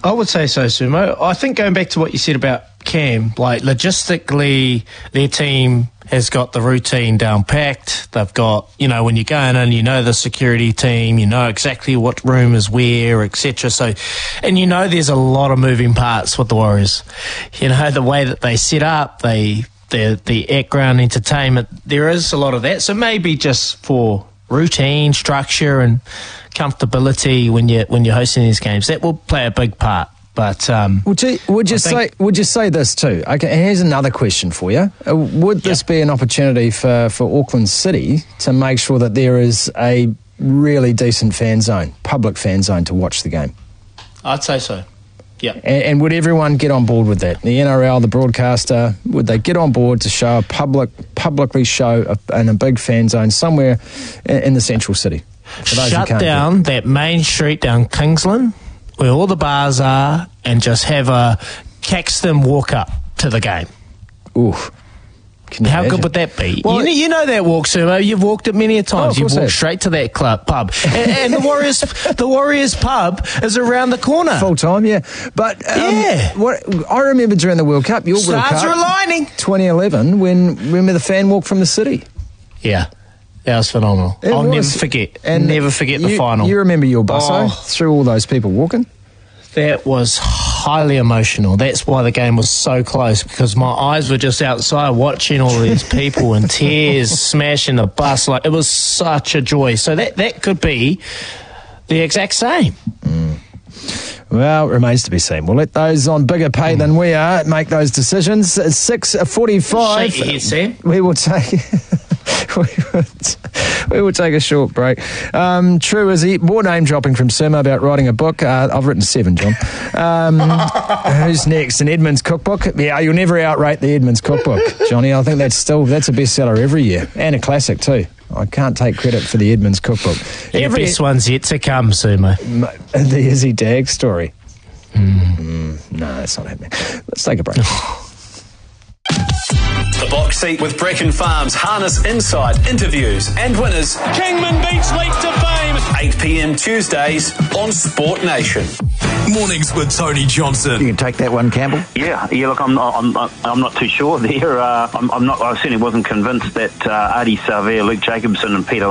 I would say so, Sumo. I think going back to what you said about Cam, like logistically, their team has got the routine down packed. They've got, when you're going in, the security team, exactly what room is where, etc. So, and there's a lot of moving parts with the Warriors. The way that they set up, the at-ground entertainment, there is a lot of that. So maybe just for routine, structure and comfortability when you're hosting these games, that will play a big part. But would you say this too? Okay, here's another question for you. Would this be an opportunity for Auckland City to make sure that there is a really decent fan zone, public fan zone to watch the game? I'd say so. Yeah. And would everyone get on board with that? The NRL, the broadcaster, would they get on board to show publicly show in a big fan zone somewhere in the central city? Shut down that main street down Kingsland, where all the bars are, and just have a Caxton walk up to the game. Oof. How good would that be? Well, you know that walk, Sumo. You've walked it many a times. You've walked straight to that pub. And the Warriors pub is around the corner. Full time, yeah. But what I remember during the World Cup, Stars World Cup, are aligning. 2011, remember the fan walk from the city? Yeah. That was phenomenal. I'll never forget. And never forget the final. You remember your busso through all those people walking? That was highly emotional. That's why the game was so close, because my eyes were just outside watching all these people and tears smashing the bus. Like, it was such a joy. So that could be the exact same. Well, it remains to be seen. We'll let those on bigger pay than we are make those decisions. 6:45. Shake your head, Sam. We will take... we will take a short break. True, is he? More name dropping from Simo about writing a book. I've written 7, John. Who's next? An Edmonds cookbook? Yeah, you'll never outrate the Edmonds cookbook, Johnny. I think that's a bestseller every year, and a classic too. I can't take credit for the Edmonds cookbook. The best one's yet to come, Sumo. The Izzy Dag story. No, that's not happening. Let's take a break. The Box Seat with Bracken Farms harness inside interviews and winners. Kingman beats Leap to Fame. 8 p.m. Tuesdays on Sport Nation. Mornings with Tony Johnson. You can take that one, Campbell. Yeah. Look, I'm not too sure there. I certainly wasn't convinced that Ardie Savea, Luke Jacobson, and Peter